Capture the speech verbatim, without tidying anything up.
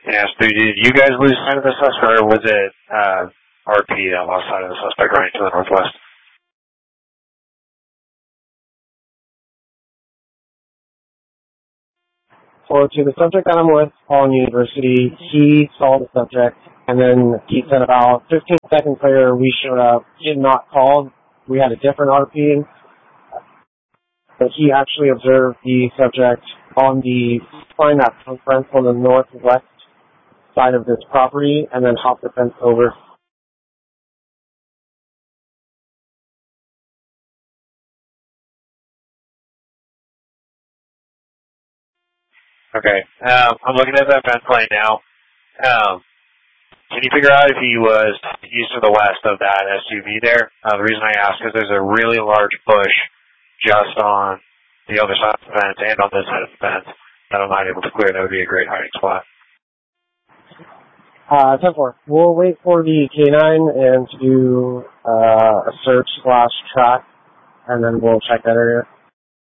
Yeah, so did you guys lose sight of the suspect, or was it uh, R P that lost sight of the suspect running to the northwest? So to the subject that I'm with, Paul University, he saw the subject, and then he said about fifteen seconds later we showed up. He had not called. We had a different R P, but he actually observed the subject on the line that fence on the northwest side of this property, and then hopped the fence over. Okay, um, I'm looking at that fence line now. Um, can you figure out if he was east or the west of that S U V there? Uh, the reason I ask is there's a really large bush just on the other side of the fence and on this side of the fence that I'm not able to clear. That would be a great hiding spot. Uh, ten four. We'll wait for the K nine and to do uh, a search slash track, and then we'll check that area.